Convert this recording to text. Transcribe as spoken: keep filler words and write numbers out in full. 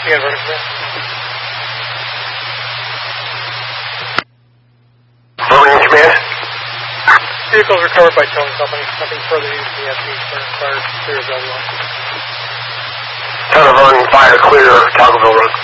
Yeah, vertical command. Vertical command. Vehicles recovered by towing company. Nothing further used in the S P required clear of L one. Town of Vernon, fire clear, Taco Run.